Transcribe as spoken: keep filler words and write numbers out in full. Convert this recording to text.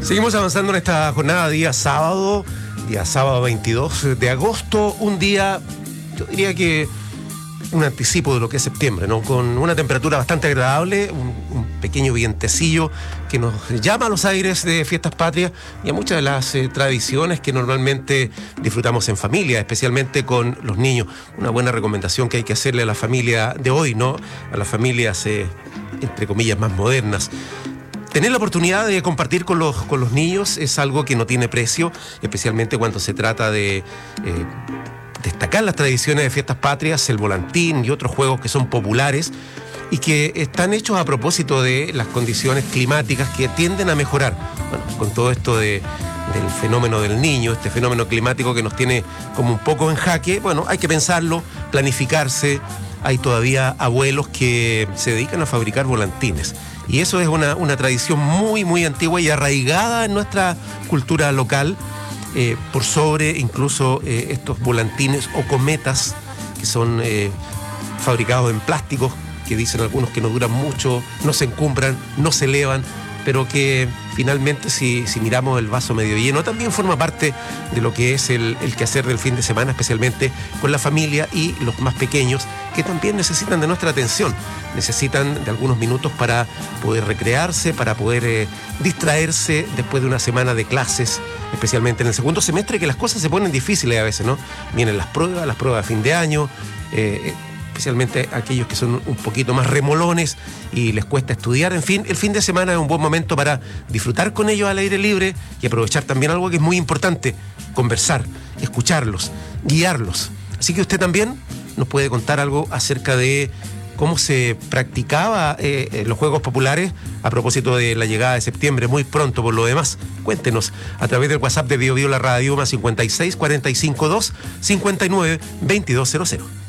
Seguimos avanzando en esta jornada, día sábado, día sábado veintidós de agosto, un día, yo diría que un anticipo de lo que es septiembre, ¿no? Con una temperatura bastante agradable, un, un pequeño vientecillo que nos llama a los aires de Fiestas Patrias y a muchas de las eh, tradiciones que normalmente disfrutamos en familia, especialmente con los niños. Una buena recomendación que hay que hacerle a la familia de hoy, ¿no? A las familias, eh, entre comillas, más modernas. Tener la oportunidad de compartir con los, con los niños es algo que no tiene precio, especialmente cuando se trata de eh, destacar las tradiciones de Fiestas Patrias, el volantín y otros juegos que son populares y que están hechos a propósito de las condiciones climáticas que tienden a mejorar. Bueno, con todo esto de, del fenómeno del niño, este fenómeno climático que nos tiene como un poco en jaque, bueno, hay que pensarlo, planificarse. Hay todavía abuelos que se dedican a fabricar volantines. Y eso es una, una tradición muy, muy antigua y arraigada en nuestra cultura local, eh, por sobre incluso eh, estos volantines o cometas que son eh, fabricados en plásticos, que dicen algunos que no duran mucho, no se encumbran, no se elevan, pero que finalmente si, si miramos el vaso medio lleno, también forma parte de lo que es el, el quehacer del fin de semana, especialmente con la familia y los más pequeños, que también necesitan de nuestra atención, necesitan de algunos minutos para poder recrearse, para poder eh, distraerse después de una semana de clases, especialmente en el segundo semestre, que las cosas se ponen difíciles a veces, ¿no? Vienen las pruebas, las pruebas de fin de año, eh, especialmente aquellos que son un poquito más remolones y les cuesta estudiar. En fin, el fin de semana es un buen momento para disfrutar con ellos al aire libre y aprovechar también algo que es muy importante: conversar, escucharlos, guiarlos. Así que usted también nos puede contar algo acerca de cómo se practicaba eh, los juegos populares a propósito de la llegada de septiembre, muy pronto por lo demás. Cuéntenos a través del WhatsApp de Bio Bio La Radio, más cincuenta y seis, cuarenta y cinco, dos, cincuenta y nueve, veintidós cero cero.